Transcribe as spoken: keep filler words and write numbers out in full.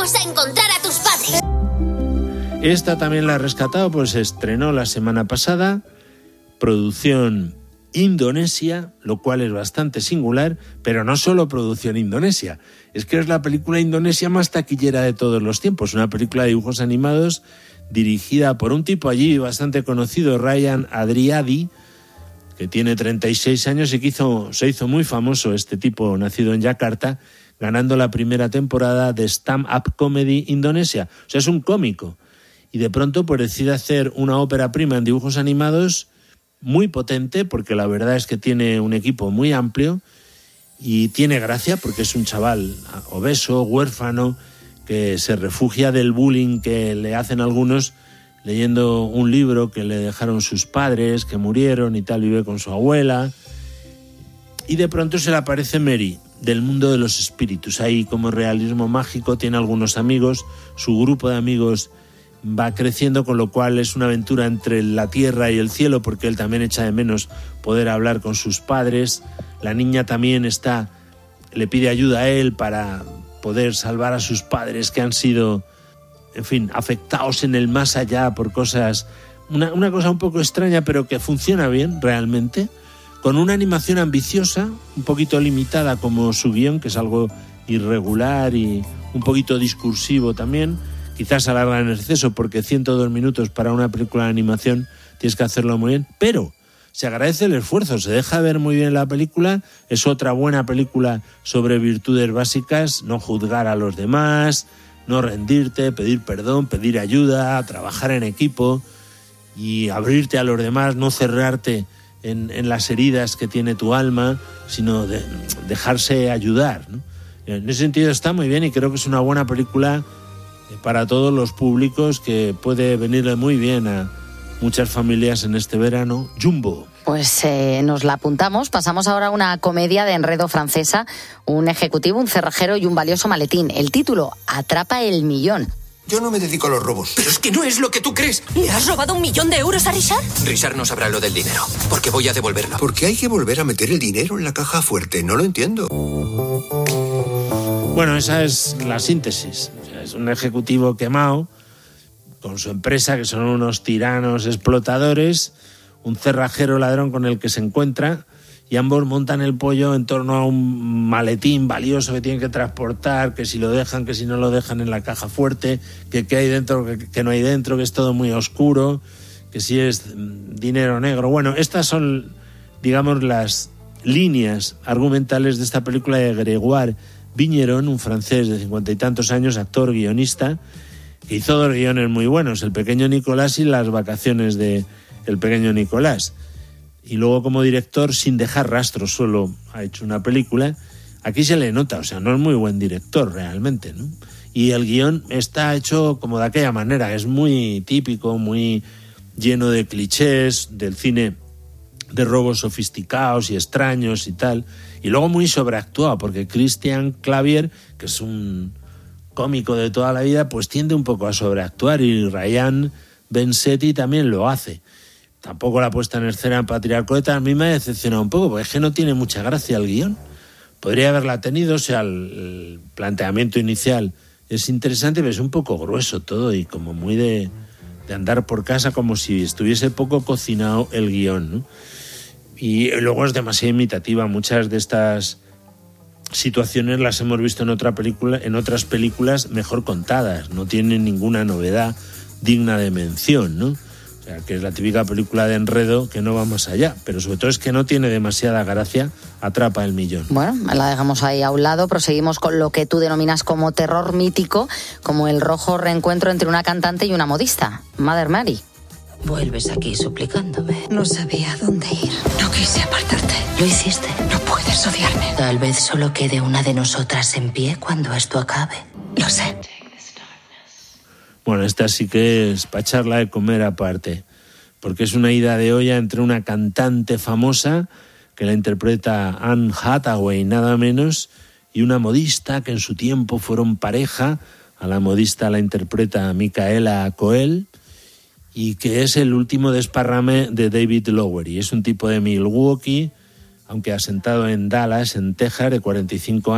Vamos a encontrar a tus padres. Esta también la ha rescatado, pues se estrenó la semana pasada, producción indonesia, lo cual es bastante singular, pero no solo producción indonesia, es que es la película indonesia más taquillera de todos los tiempos, una película de dibujos animados dirigida por un tipo allí bastante conocido, Ryan Adriadi, que tiene treinta y seis años y que hizo, se hizo muy famoso este tipo, nacido en Yakarta, ganando la primera temporada de Stand Up Comedy Indonesia. O sea, es un cómico. Y de pronto pues decide hacer una ópera prima en dibujos animados muy potente, porque la verdad es que tiene un equipo muy amplio y tiene gracia porque es un chaval obeso, huérfano, que se refugia del bullying que le hacen algunos leyendo un libro que le dejaron sus padres, que murieron y tal, vive con su abuela. Y de pronto se le aparece Mary, del mundo de los espíritus. Ahí como realismo mágico, tiene algunos amigos, su grupo de amigos va creciendo, con lo cual es una aventura entre la tierra y el cielo, porque él también echa de menos poder hablar con sus padres. La niña también está, le pide ayuda a él para poder salvar a sus padres que han sido, en fin, afectados en el más allá por cosas, una, una cosa un poco extraña, pero que funciona bien realmente, con una animación ambiciosa, un poquito limitada como su guión, que es algo irregular y un poquito discursivo también. Quizás alarga en exceso, porque ciento dos minutos para una película de animación tienes que hacerlo muy bien, pero se agradece el esfuerzo, se deja ver muy bien la película. Es otra buena película sobre virtudes básicas: no juzgar a los demás, no rendirte, pedir perdón, pedir ayuda, trabajar en equipo y abrirte a los demás, no cerrarte en, en las heridas que tiene tu alma, sino de, dejarse ayudar, ¿no? En ese sentido está muy bien y creo que es una buena película para todos los públicos, que puede venirle muy bien a muchas familias en este verano. Jumbo. Pues eh, nos la apuntamos. Pasamos ahora a una comedia de enredo francesa, un ejecutivo, un cerrajero y un valioso maletín. El título: Atrapa el millón. Yo no me dedico a los robos. Pero es que no es lo que tú crees. ¿Le has robado un millón de euros a Richard? Richard no sabrá lo del dinero, porque voy a devolverlo. ¿Por qué hay que volver a meter el dinero en la caja fuerte? No lo entiendo. Bueno, esa es la síntesis. O sea, es un ejecutivo quemado con su empresa, que son unos tiranos explotadores, un cerrajero ladrón con el que se encuentra, y ambos montan el pollo en torno a un maletín valioso que tienen que transportar, que si lo dejan, que si no lo dejan en la caja fuerte, que qué hay dentro, que, que no hay dentro, que es todo muy oscuro, que si es dinero negro. Bueno, estas son, digamos, las líneas argumentales de esta película de Grégoire Vigneron, un francés de cincuenta y tantos años, actor, guionista, que hizo dos guiones muy buenos: El pequeño Nicolás y Las vacaciones de El pequeño Nicolás. Y luego como director, Sin dejar rastros, solo ha hecho una película. Aquí se le nota, o sea, no es muy buen director realmente, ¿no? Y el guión está hecho como de aquella manera, es muy típico, muy lleno de clichés del cine de robos sofisticados y extraños y tal. Y luego muy sobreactuado, porque Christian Clavier, que es un cómico de toda la vida, pues tiende un poco a sobreactuar, y Ryan Bensetti también lo hace. Tampoco la puesta en escena en Patriarcoeta a mí me ha decepcionado un poco, porque es que no tiene mucha gracia el guión. Podría haberla tenido, o sea, el, el planteamiento inicial es interesante, pero es un poco grueso todo y como muy de, de andar por casa, como si estuviese poco cocinado el guión, ¿no? Y luego es demasiado imitativa. Muchas de estas situaciones las hemos visto en otra película, en otras películas mejor contadas. No tienen ninguna novedad digna de mención, ¿no? O sea, que es la típica película de enredo que no va más allá, pero sobre todo es que no tiene demasiada gracia. Atrapa el millón. Bueno, la dejamos ahí a un lado. Proseguimos con lo que tú denominas como terror mítico, como el rojo reencuentro entre una cantante y una modista, Mother Mary. Vuelves aquí suplicándome. No sabía a dónde ir. No quise apartarte. Lo hiciste. No puedes odiarme. Tal vez solo quede una de nosotras en pie cuando esto acabe. Lo sé. Bueno, esta sí que es para echarla de comer aparte, porque es una ida de olla entre una cantante famosa, que la interpreta Anne Hathaway, nada menos, y una modista que en su tiempo fueron pareja. A la modista la interpreta Micaela Coel, y que es el último desparrame de David Lowery. Es un tipo de Milwaukee, aunque asentado en Dallas, en Texas, de cuarenta y cinco años.